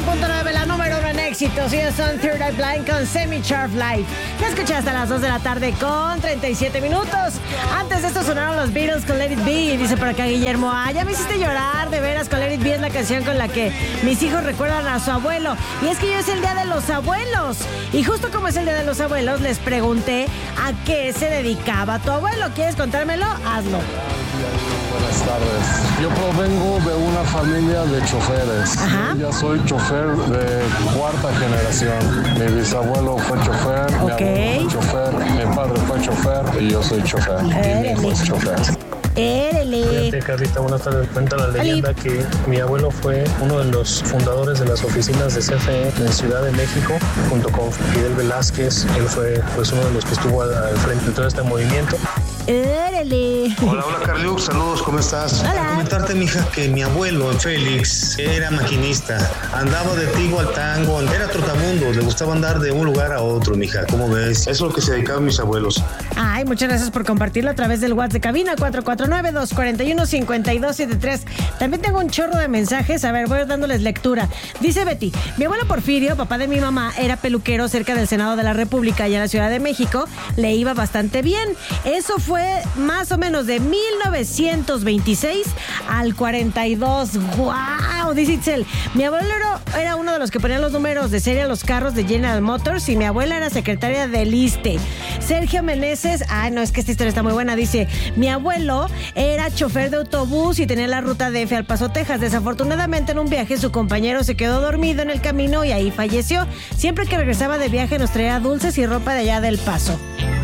99.9, la número 1 en éxitos. Y es on Third Eye Blind con Semi-Sharp Life. La escuché hasta las 2 de la tarde con 37 minutos. Antes de esto sonaron los Beatles con Let It Be. Y dice por acá Guillermo, ya me hiciste llorar, de veras, con Let It Be es la canción con la que mis hijos recuerdan a su abuelo. Y es que hoy es el Día de los Abuelos. Y justo como es el Día de los Abuelos, les pregunté a qué se dedicaba tu abuelo. ¿Quieres contármelo? Hazlo. Buenas tardes. Yo provengo de una familia de choferes. Ajá. Yo ya soy chofer de cuarta generación. Mi bisabuelo fue chofer, mi abuelo fue chofer, mi padre fue chofer y yo soy chofer. Y mi hijo es chofer. ¡Érele! Fíjate, Carlita, buenas tardes. Cuenta la leyenda que mi abuelo fue uno de los fundadores de las oficinas de CFE en Ciudad de México, junto con Fidel Velázquez. Él fue uno de los que estuvo al frente de todo este movimiento. ¡Érele! Hola, Carliux, saludos, ¿cómo estás? Hola. Para comentarte, mija, que mi abuelo, Félix, era maquinista, andaba de tigo al tango, era trotamundo, le gustaba andar de un lugar a otro, mija, ¿cómo ves? Eso es lo que se dedicaban mis abuelos. Ay, muchas gracias por compartirlo a través del WhatsApp de cabina 449-241-5273. También tengo un chorro de mensajes. A ver, voy dándoles lectura. Dice Betty, mi abuelo Porfirio, papá de mi mamá, era peluquero cerca del Senado de la República y en la Ciudad de México le iba bastante bien. Eso fue más o menos de 1926 al 42. ¡Guau! Dice Itzel, mi abuelo era uno de los que ponía los números de serie a los carros de General Motors y mi abuela era secretaria del ISSSTE. Sergio Meneses, no, es que esta historia está muy buena. Dice, mi abuelo era chofer de autobús y tenía la ruta DF al Paso, Texas. Desafortunadamente en un viaje su compañero se quedó dormido en el camino y ahí falleció. Siempre que regresaba de viaje nos traía dulces y ropa de allá del Paso.